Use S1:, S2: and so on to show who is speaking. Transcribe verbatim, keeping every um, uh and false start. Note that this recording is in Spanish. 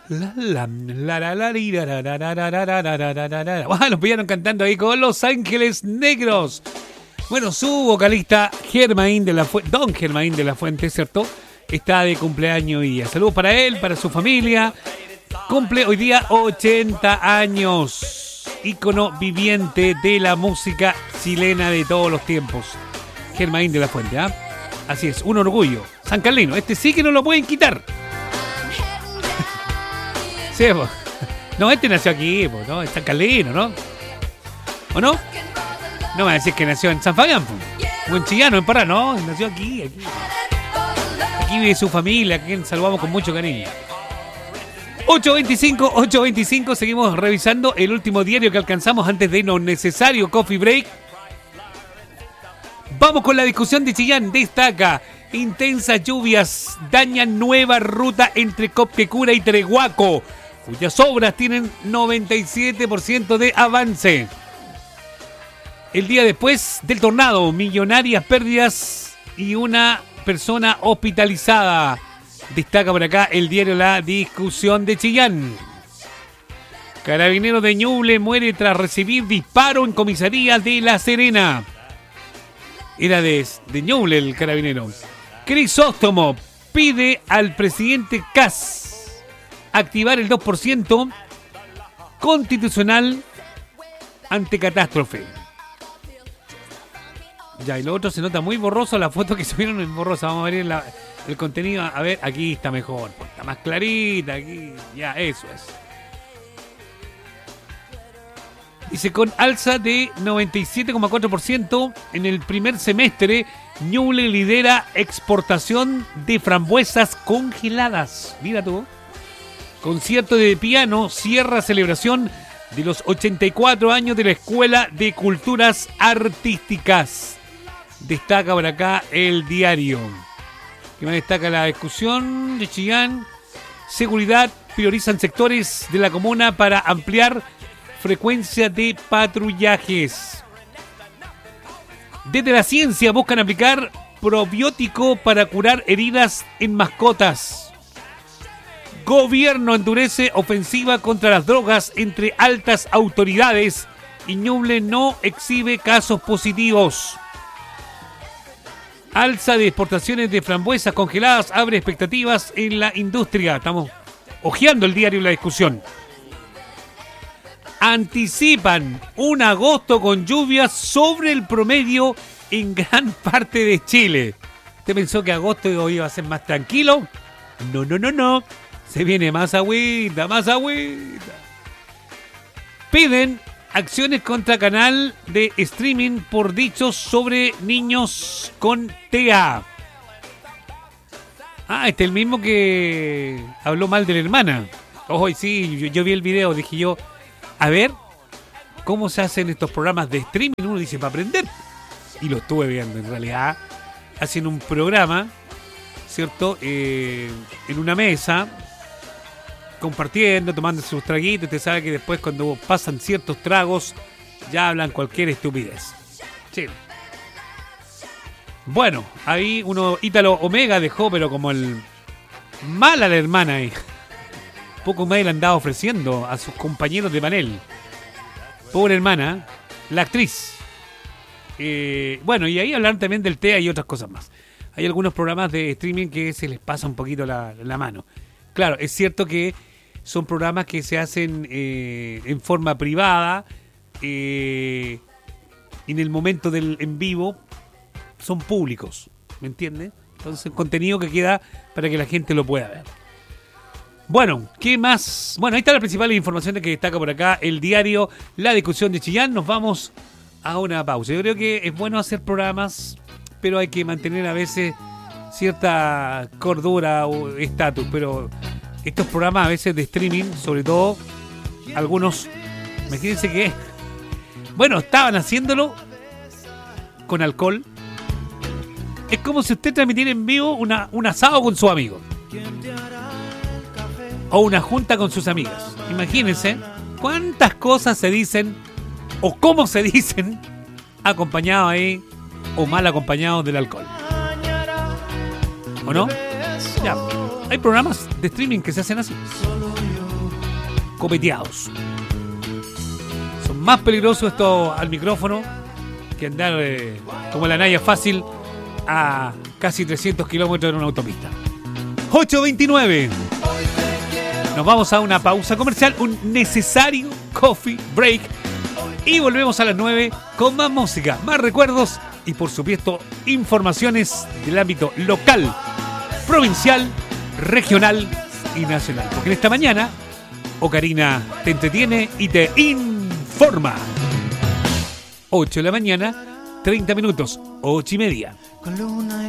S1: La, la, la, la, la, li, la, la, la, la, la, la, la, la, la, la, la. Ah, los pillaron cantando ahí con Los Ángeles Negros. Bueno, su vocalista Germain de la Fuente, Don Germain de la Fuente, ¿cierto? Está de cumpleaños hoy día. Saludos para él, para su familia. Cumple hoy día ochenta años. Ícono viviente de la música chilena de todos los tiempos. Germain de la Fuente, ¿ah? ¿eh? Así es, un orgullo. San Carlino, este sí que no lo pueden quitar. Sí, po. No, este nació aquí, po, ¿no? Es San Carlino, ¿no? ¿O no? No me va a decir que nació en San Fabián, po. O en Chillano, en Pará, no, nació aquí, aquí. Aquí vive su familia, a quien saludamos con mucho cariño. ocho veinticinco, ocho veinticinco, seguimos revisando el último diario que alcanzamos antes de irnos necesario coffee break. Vamos con la discusión de Chillán. Destaca: intensas lluvias dañan nueva ruta entre Copquecura y Trehuaco, cuyas obras tienen noventa y siete por ciento de avance. El día después del tornado, millonarias pérdidas y una persona hospitalizada. Destaca por acá el diario La Discusión de Chillán. Carabinero de Ñuble muere tras recibir disparo en comisaría de La Serena. Era de, de Ñuble el carabinero. Crisóstomo pide al presidente Kast activar el dos por ciento constitucional ante catástrofe. Ya, y lo otro se nota muy borroso, la foto que subieron es borrosa. Vamos a ver la, el contenido. A ver, aquí está mejor, está más clarita, aquí, ya, eso es. Dice, con alza de noventa y siete coma cuatro por ciento en el primer semestre, Ñuble lidera exportación de frambuesas congeladas. Mira tú. Concierto de piano cierra celebración de los ochenta y cuatro años de la Escuela de Culturas Artísticas. Destaca por acá el diario. ¿Qué más destaca? La discusión de Chillán. Seguridad, priorizan sectores de la comuna para ampliar frecuencia de patrullajes. Desde la ciencia buscan aplicar probiótico para curar heridas en mascotas. Gobierno endurece ofensiva contra las drogas entre altas autoridades y Ñuble no exhibe casos positivos. Alza de exportaciones de frambuesas congeladas abre expectativas en la industria. Estamos hojeando el diario La Discusión. Anticipan un agosto con lluvias sobre el promedio en gran parte de Chile. ¿Usted pensó que agosto iba a ser más tranquilo? No, no, no, no. Se viene más agüita, más agüita. Piden acciones contra canal de streaming por dichos sobre niños con T A. Ah, este es el mismo que habló mal de la hermana. Ojo, sí, yo, yo vi el video, dije yo, a ver, ¿cómo se hacen estos programas de streaming? Uno dice, para aprender. Y lo estuve viendo, en realidad. Hacen un programa, ¿cierto? Eh, en una mesa, compartiendo, tomando sus traguitos. Usted sabe que después cuando pasan ciertos tragos, ya hablan cualquier estupidez. Sí. Bueno, ahí uno, Ítalo Omega dejó, pero como el mal a la hermana ahí. Poco más le andaba ofreciendo a sus compañeros de panel. Pobre hermana, la actriz. Eh, bueno, y ahí hablan también del T E A y otras cosas más. Hay algunos programas de streaming que se les pasa un poquito la, la mano. Claro, es cierto que son programas que se hacen eh, en forma privada, eh, en el momento del en vivo, son públicos, ¿me entiende? Entonces, contenido que queda para que la gente lo pueda ver. Bueno, ¿qué más? Bueno, ahí está la principal información que destaca por acá el diario La Discusión de Chillán. Nos vamos a una pausa. Yo creo que es bueno hacer programas, pero hay que mantener a veces cierta cordura o estatus. Pero estos programas a veces de streaming, sobre todo algunos, imagínense que, bueno, estaban haciéndolo con alcohol. Es como si usted transmitiera en vivo una, un asado con su amigo. O una junta con sus amigas. Imagínense cuántas cosas se dicen o cómo se dicen acompañado ahí o mal acompañado del alcohol. ¿O no? Ya, hay programas de streaming que se hacen así. copeteados. Son más peligrosos estos al micrófono que andar eh, como la Naya fácil a casi trescientos kilómetros en una autopista. ocho veintinueve. Nos vamos a una pausa comercial, un necesario coffee break. Y volvemos a las nueve con más música, más recuerdos y por supuesto informaciones del ámbito local, provincial, regional y nacional. Porque en esta mañana Ocarina te entretiene y te informa. ocho de la mañana, treinta minutos, ocho y media.